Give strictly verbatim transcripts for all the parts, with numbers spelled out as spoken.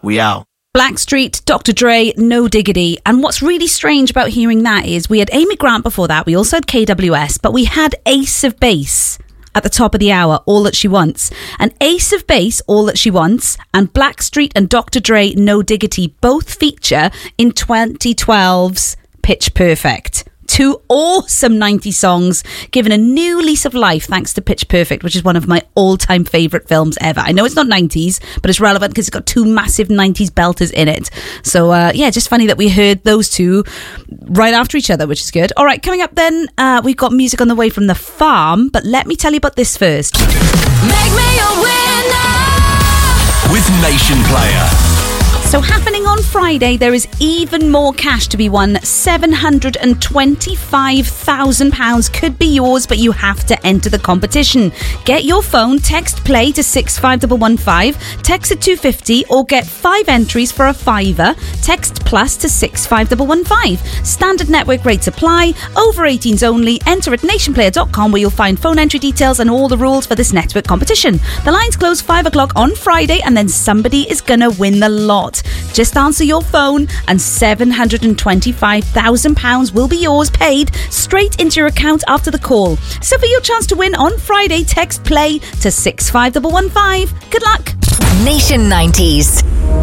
We out. Blackstreet, Doctor Dre, No Diggity. And what's really strange about hearing that is we had Amy Grant before that, we also had K W S, but we had Ace of Base at the top of the hour, All That She Wants. And Ace of Base, All That She Wants, and Blackstreet and Doctor Dre, No Diggity both feature in twenty twelve's Pitch Perfect. Two awesome nineties songs given a new lease of life thanks to Pitch Perfect, which is one of my all-time favourite films ever. I know it's not nineties, but it's relevant because it's got two massive nineties belters in it. So, uh, yeah, just funny that we heard those two right after each other, which is good. All right, coming up then, uh, we've got music on the way from The Farm, but let me tell you about this first. Make me a winner with Nation Player. So happening on Friday, there is even more cash to be won. seven hundred twenty-five thousand pounds could be yours, but you have to enter the competition. Get your phone, text play to six five one one five, text at two fifty, or get five entries for a fiver. Text plus to six five one one five. Standard network rates apply. Over eighteens only. Enter at nationplayer dot com where you'll find phone entry details and all the rules for this network competition. The lines close five o'clock on Friday, and then somebody is going to win the lot. Just answer your phone and seven hundred twenty-five thousand pounds will be yours, paid straight into your account after the call. So for your chance to win on Friday, text play to six five one one five. Good luck. Nation nineties.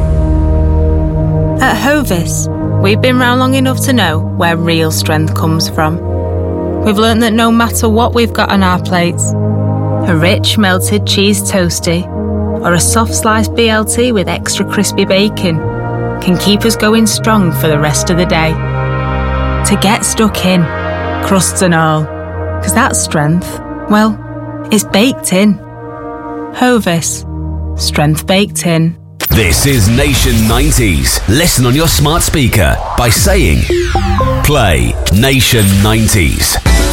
At Hovis, we've been round long enough to know where real strength comes from. We've learnt that no matter what we've got on our plates, a rich melted cheese toastie or a soft sliced B L T with extra crispy bacon can keep us going strong for the rest of the day. To get stuck in, crusts and all, because that strength, well, it's baked in. Hovis, strength baked in. This is Nation nineties. Listen on your smart speaker by saying, play Nation nineties.